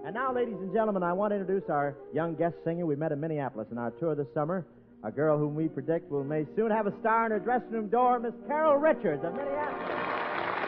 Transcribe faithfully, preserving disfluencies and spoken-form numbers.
And now, ladies and gentlemen, I want to introduce our young guest singer we met in Minneapolis in our tour this summer. A girl whom we predict will may soon have a star in her dressing room door, Miss Carol Richards of Minneapolis.